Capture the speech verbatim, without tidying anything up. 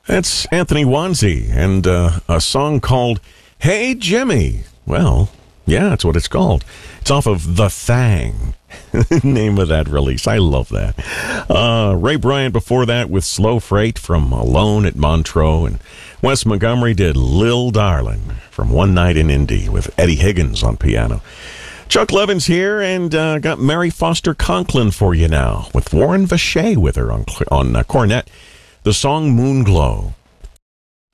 That's Anthony Wanzi and uh, a song called Hey Jimmy. Well, yeah, that's what it's called. It's off of The Thang, name of that release. I love that. Uh, Ray Bryant before that with Slow Freight from Alone at Montreux. And Wes Montgomery did Lil Darlin' from One Night in Indy with Eddie Higgins on piano. Chuck Levin's here and uh, got Mary Foster Conklin for you now with Warren Vacher with her on, on uh, cornet. The song Moonglow.